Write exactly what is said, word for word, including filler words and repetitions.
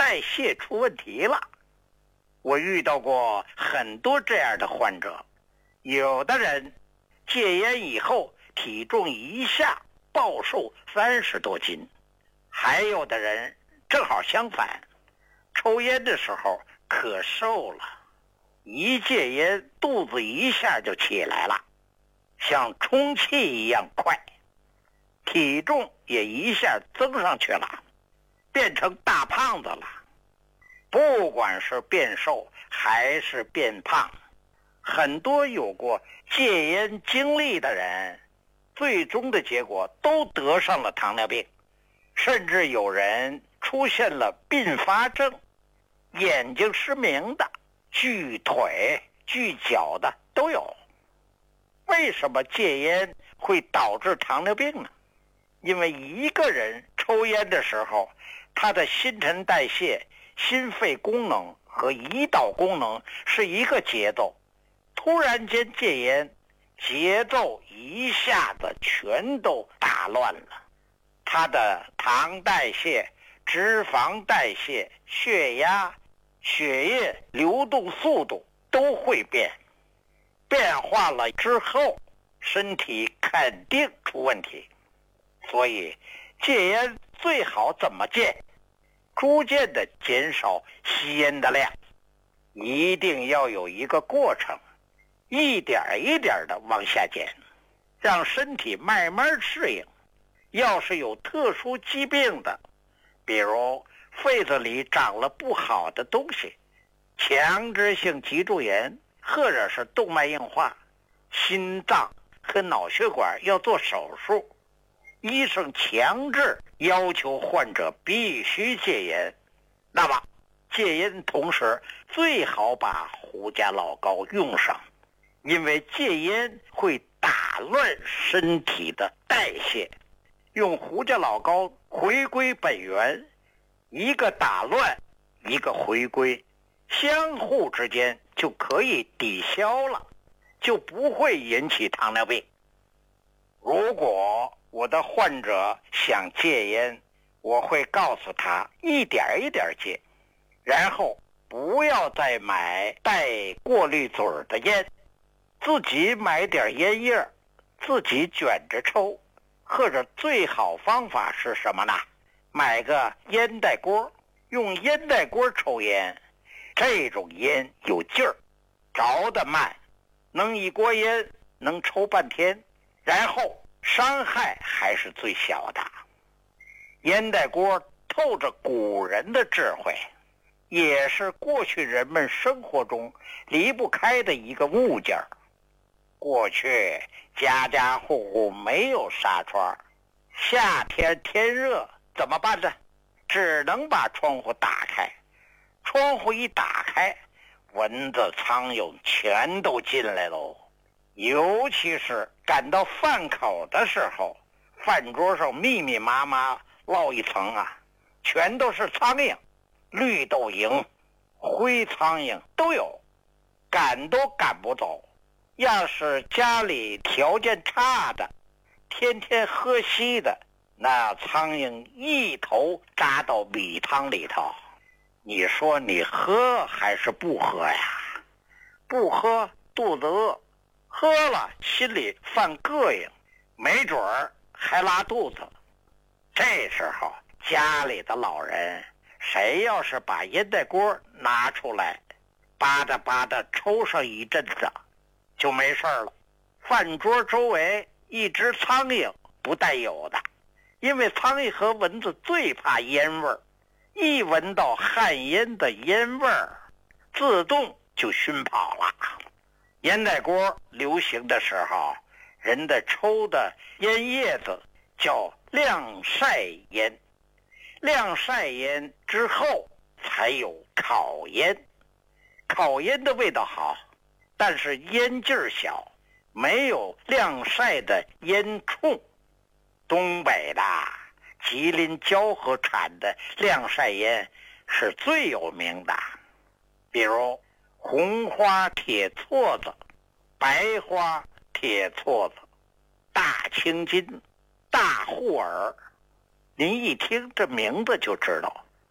代谢出问题了。我遇到过很多这样的患者，有的人戒烟以后体重一下暴瘦三十多斤，还有的人正好相反，抽烟的时候可瘦了，一戒烟肚子一下就起来了，像充气一样快，体重也一下增上去了，变成大胖子了。不管是变瘦还是变胖，很多有过戒烟经历的人，最终的结果都得上了糖尿病，甚至有人出现了并发症，眼睛失明的、锯腿、锯脚的都有。为什么戒烟会导致糖尿病呢？因为一个人抽烟的时候，他的新陈代谢、心肺功能和胰岛功能是一个节奏，突然间戒烟，节奏一下子全都打乱了，他的糖代谢、脂肪代谢、血压、血液流动速度都会变，变化了之后，身体肯定出问题。所以戒烟最好怎么戒？逐渐的减少吸烟的量，一定要有一个过程，一点一点的往下减，让身体慢慢适应。要是有特殊疾病的，比如肺子里长了不好的东西，强直性脊柱炎或者是动脉硬化，心脏和脑血管要做手术，医生强制要求患者必须戒烟，那么戒烟同时最好把胡家老膏用上，因为戒烟会打乱身体的代谢，用胡家老膏回归本源，一个打乱，一个回归，相互之间就可以抵消了，就不会引起糖尿病。如果我的患者想戒烟，我会告诉他一点一点戒，然后不要再买带过滤嘴的烟，自己买点烟叶，自己卷着抽，或者最好方法是什么呢？买个烟袋锅，用烟袋锅抽烟，这种烟有劲儿，着得慢，能一锅烟能抽半天，然后伤害还是最小的。烟袋锅透着古人的智慧，也是过去人们生活中离不开的一个物件。过去家家户户没有纱窗，夏天天热怎么办呢？只能把窗户打开，窗户一打开，蚊子苍蝇全都进来喽。尤其是赶到饭口的时候，饭桌上密密麻麻落一层啊，全都是苍蝇，绿豆蝇、灰苍蝇都有，赶都赶不走。要是家里条件差的，天天喝稀的，那苍蝇一头扎到米汤里头，你说你喝还是不喝呀？不喝肚子饿，喝了心里犯膈应，没准儿还拉肚子。这时候家里的老人，谁要是把烟袋锅拿出来，吧嗒吧嗒抽上一阵子，就没事了。饭桌周围一只苍蝇不带有的，因为苍蝇和蚊子最怕烟味儿，一闻到旱烟的烟味儿，自动就熏跑了。烟袋锅流行的时候，人的抽的烟叶子叫晾晒烟，晾晒烟之后才有烤烟。烤烟的味道好，但是烟劲儿小，没有晾晒的烟冲。东北的吉林蛟河产的晾晒烟是最有名的，比如红花铁撮子、白花铁撮子、大青筋、大护耳，您一听这名字就知道，